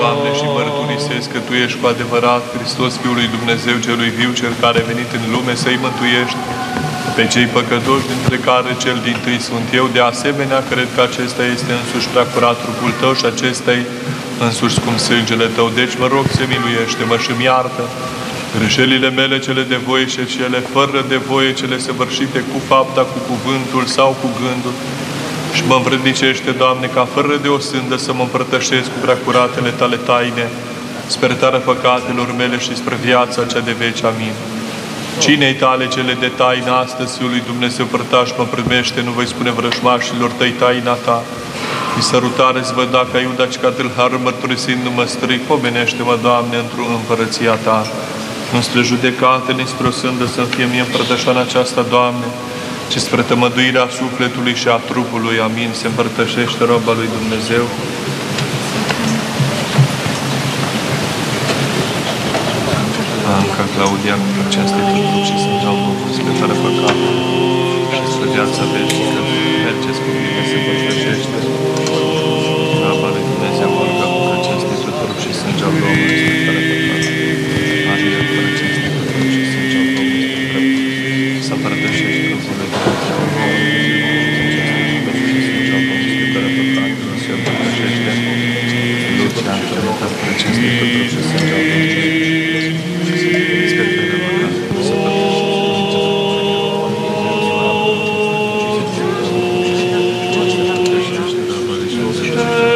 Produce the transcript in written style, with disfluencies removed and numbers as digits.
Doamne, și mărturisesc că Tu ești cu adevărat Hristos, Fiul lui Dumnezeu, Celui viu, Cel care a venit în lume să-i mântuiești pe cei păcătoși, dintre care cel dintâi sunt eu. De asemenea, cred că acesta este însuși preacurat trupul Tău și acesta-i însuși cum sângele Tău. Deci mă rog să miluiește-mă și-mi iartă greșelile mele, cele de voie și cele fără de voie, cele săvârșite cu fapta, cu cuvântul sau cu gândul. Și mă învrednicește, Doamne, ca fără de o sândă să mă împărtășesc cu preacuratele Tale taine, spre iertarea păcatelor mele și spre viața cea de veci. Amin. Cinei Tale cele de taină astăzi, Fiul lui Dumnezeu părtaș, mă primește, nu voi spune vrăjmașilor Tăi taina Ta. Mi sărutare-ți vă da ca Iuda și ca tâlhar, mărturisindu-mă stric, pomenește-mă, Doamne, într-o împărăția Ta. Nu spre judecată, nici spre o sândă să fie mie împărtășana aceasta, Doamne, ci spre tămăduirea sufletului și a trupului. Amin. Se împărtășește roba lui Dumnezeu. Anca Claudia, cu această trup și să-mi dau Domnul spre fără păcat și spre viața veșnică. Mergeți cu mine, se împărtășește roba lui Dumnezeu. Anca, cu această trup și să-mi dau Domnul spre fără păcat. Să împărtășești trupul lui Dumnezeu.